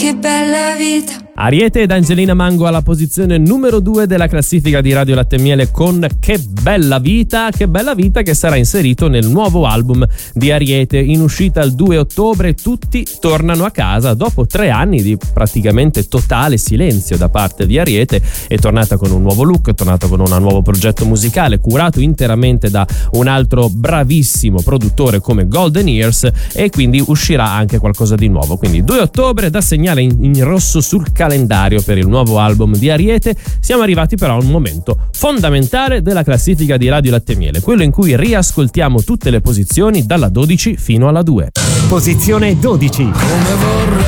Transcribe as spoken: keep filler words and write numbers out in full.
che bella vita. Ariete ed Angelina Mango alla posizione numero due della classifica di Radio Latte e Miele con Che bella vita, che bella vita che sarà inserito nel nuovo album di Ariete in uscita il due ottobre. Tutti tornano a casa dopo tre anni di praticamente totale silenzio da parte di Ariete. È tornata con un nuovo look, è tornata con un nuovo progetto musicale curato interamente da un altro bravissimo produttore come Golden Ears, e quindi uscirà anche qualcosa di nuovo. Quindi due ottobre da segnare in, in rosso sul calendario per il nuovo album di Ariete. Siamo arrivati però a un momento fondamentale della classifica di Radio Latte e Miele, quello in cui riascoltiamo tutte le posizioni dalla dodici fino alla due. Posizione dodici.